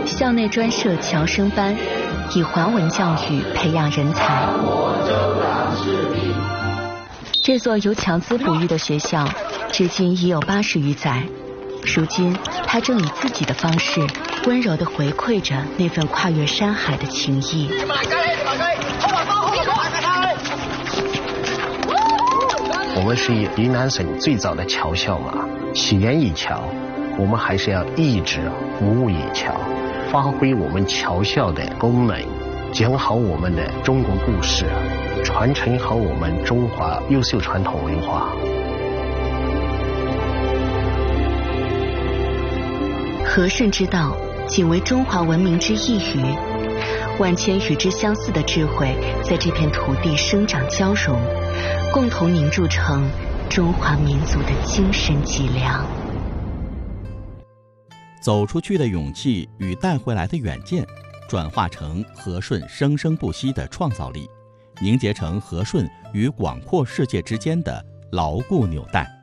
校内专设侨生班，以华文教育培养人才。这座由侨资哺育的学校，至今已有80余载。如今，它正以自己的方式，温柔地回馈着那份跨越山海的情谊。 我们是云南省最早的侨校嘛，起源于侨，我们还是要一直服务于侨，发挥我们侨校的功能，讲好我们的中国故事，传承好我们中华优秀传统文化。 和顺之道，仅为中华文明之一隅。万千与之相似的智慧，在这片土地生长交融，共同凝铸成中华民族的精神脊梁。 走出去的勇气与带回来的远见，转化成和顺生生不息的创造力，凝结成和顺与广阔世界之间的牢固纽带。